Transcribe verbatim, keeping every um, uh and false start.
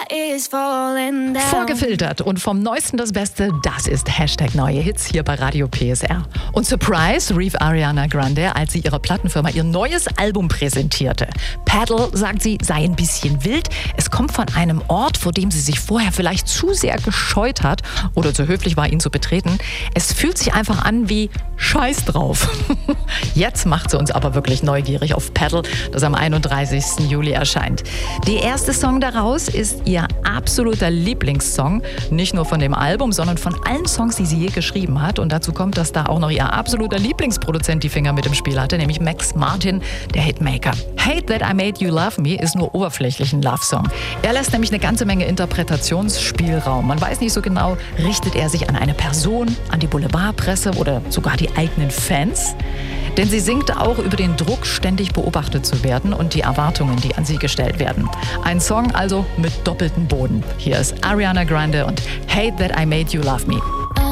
Vorgefiltert und vom Neuesten das Beste, das ist Hashtag Neue Hits hier bei Radio P S R. Und Surprise rief Ariana Grande, als sie ihrer Plattenfirma ihr neues Album präsentierte. Paddle, sagt sie, sei ein bisschen wild. Es kommt von einem Ort, vor dem sie sich vorher vielleicht zu sehr gescheut hat oder zu höflich war, ihn zu betreten. Es fühlt sich einfach an wie Scheiß drauf. Jetzt macht sie uns aber wirklich neugierig auf Paddle, das am einunddreißigsten Juli erscheint. Der erste Song daraus ist ihr absoluter Lieblingssong, nicht nur von dem Album, sondern von allen Songs, die sie je geschrieben hat. Und dazu kommt, dass da auch noch ihr absoluter Lieblingsproduzent die Finger mit im Spiel hatte, nämlich Max Martin, der Hitmaker. Hate That I Made You Love Me ist nur oberflächlich ein Love-Song. Er lässt nämlich eine ganze Menge Interpretationsspielraum. Man weiß nicht so genau, richtet er sich an eine Person, an die Boulevardpresse oder sogar die eigenen Fans? Denn sie singt auch über den Druck, ständig beobachtet zu werden und die Erwartungen, die an sie gestellt werden. Ein Song also mit doppeltem Boden. Hier ist Ariana Grande und Hate That I Made You Love Me.